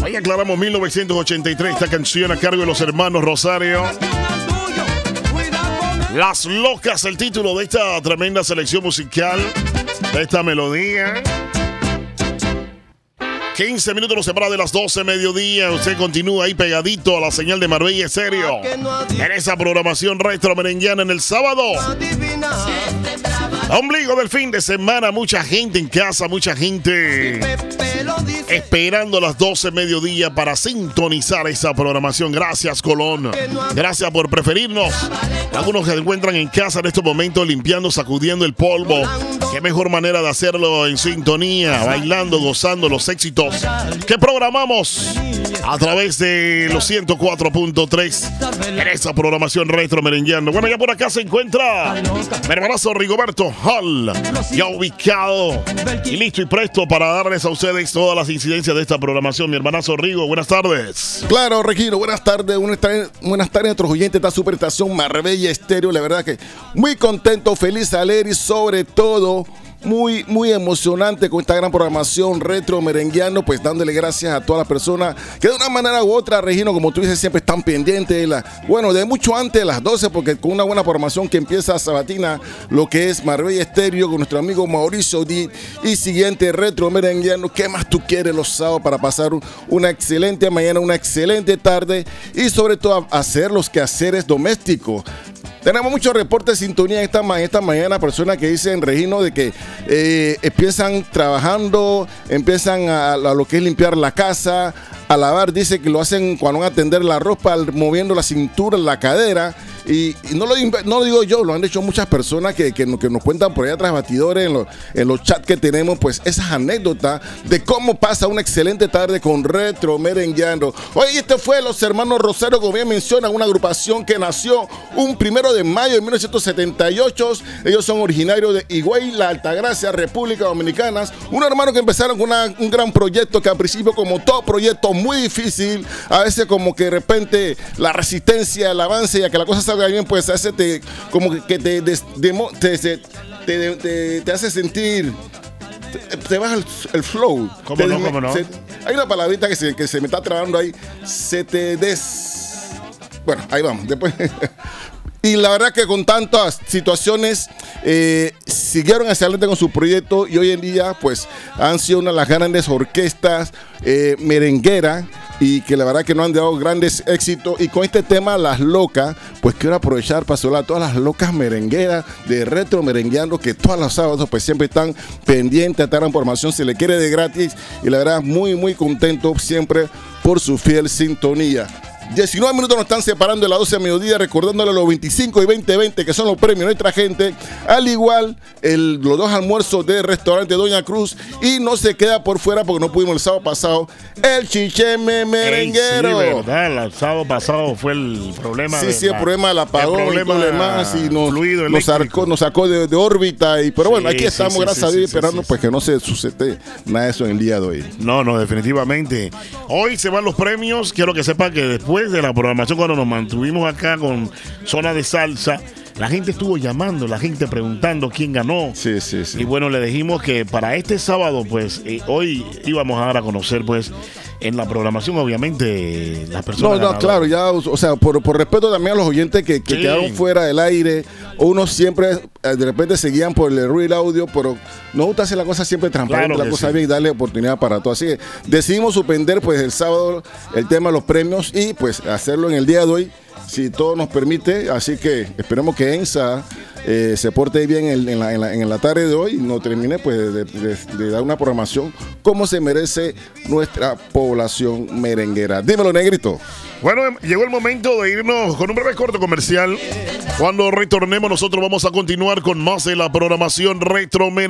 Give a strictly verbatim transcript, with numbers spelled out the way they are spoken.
Ahí aclaramos mil novecientos ochenta y tres, esta canción a cargo de los hermanos Rosario. Las Locas, el título de esta tremenda selección musical, de esta melodía. quince minutos nos separa de las doce mediodía. Usted continúa ahí pegadito a la señal de Marbella Estéreo. En esa programación retro merenguiana en el sábado. Ombligo del fin de semana, mucha gente en casa, mucha gente esperando las doce mediodía para sintonizar esa programación. Gracias, Colón. Gracias por preferirnos. Algunos que se encuentran en casa en estos momentos limpiando, sacudiendo el polvo. Qué mejor manera de hacerlo en sintonía, bailando, gozando los éxitos que programamos a través de los ciento cuatro punto tres en esa programación retro merengueando. Bueno, ya por acá se encuentra mi hermanazo Rigoberto Hall, ya ubicado y listo y presto para darles a ustedes todas las incidencias de esta programación. Mi hermanazo Rigo, buenas tardes. Claro, Regino, buenas tardes. Buenas tardes, buenas tardes a nuestros oyentes de esta superestación Marbella Estéreo. La verdad que muy contento, feliz, alegre y sobre todo muy, muy emocionante con esta gran programación retro merengueando, pues dándole gracias a todas las personas que de una manera u otra, Regino, como tú dices, siempre están pendientes de la, bueno, de mucho antes de las doce, porque con una buena programación que empieza sabatina, lo que es Marbella Estéreo con nuestro amigo Mauricio D y siguiente retro merengueando. ¿Qué más tú quieres los sábados para pasar una excelente mañana, una excelente tarde y sobre todo hacer los quehaceres domésticos? Tenemos muchos reportes de sintonía esta, esta mañana, personas que dicen, Regino, de que eh, empiezan trabajando, empiezan a, a lo que es limpiar la casa, a lavar, dice que lo hacen cuando van a tender la ropa, moviendo la cintura, la cadera. Y, y no, lo, no lo digo yo, lo han hecho muchas personas que, que, que nos cuentan por allá tras batidores en, lo, en los chats que tenemos, pues esas anécdotas de cómo pasa una excelente tarde con retro merengueando. Oye, este fue los hermanos Rosario, como bien mencionan, una agrupación que nació un primero de mayo de mil novecientos setenta y ocho. Ellos son originarios de Higüey, La Altagracia, República Dominicana. Unos hermanos que empezaron con una, un gran proyecto que al principio, como todo proyecto muy difícil, a veces como que de repente la resistencia, el avance y a que la cosa salga bien, pues hace te, como que te, des, demo, te, te, te, te, te hace sentir, te, te baja el, el flow. ¿Cómo te, no? ¿Cómo no? Se, hay una palabrita que se, que se me está trabando ahí, se te des... Bueno, ahí vamos, después... Y la verdad que con tantas situaciones eh, siguieron hacia adelante con su proyecto y hoy en día pues han sido una de las grandes orquestas eh, merengueras y que la verdad que no han dado grandes éxitos. Y con este tema, Las Locas, pues quiero aprovechar para saludar a todas las locas merengueras de retro merengueando que todos los sábados pues siempre están pendientes a esta gran programación, se le quiere de gratis y la verdad muy muy contento siempre por su fiel sintonía. diecinueve minutos nos están separando de las doce de mediodía, recordándole los veinticinco y veinte veinte que son los premios de nuestra gente, al igual el, los dos almuerzos del restaurante Doña Cruz, y no se queda por fuera porque no pudimos el sábado pasado, el chicheme merenguero. Ey, sí, verdad, el sábado pasado fue el problema. Sí, de, sí, el la, problema del apagón el problema y todo lo demás, y nos, fluido nos sacó, nos sacó de, de órbita, y, pero sí, bueno, aquí estamos, sí, gracias sí, a Dios, sí, esperando sí, pues sí. que no se sucede nada de eso en el día de hoy. No, no, definitivamente. Hoy se van los premios, quiero que sepa que después de la programación, cuando nos mantuvimos acá con Zona de Salsa, la gente estuvo llamando, la gente preguntando quién ganó. Sí, sí, sí. Y bueno, le dijimos que para este sábado, pues, eh, hoy íbamos a dar a conocer, pues, en la programación, obviamente, las personas. No, no, ganadoras. claro, ya, o sea, por, por respeto también a los oyentes que, que Sí. quedaron fuera del aire, unos siempre, eh, de repente seguían por el ruido audio, pero nos gusta hacer la cosa siempre transparente, Claro la que cosa sí. bien y darle oportunidad para todo. Así que decidimos suspender, pues, el sábado el tema de los premios y, pues, hacerlo en el día de hoy, si todo nos permite. Así que esperemos que ENSA eh, se porte bien en, en, la, en, la, en la tarde de hoy y no termine pues de, de, de dar una programación como se merece nuestra población merenguera. Dímelo, negrito. Bueno, llegó el momento de irnos con un breve corte comercial. Cuando retornemos, nosotros vamos a continuar con más de la programación retro merengue.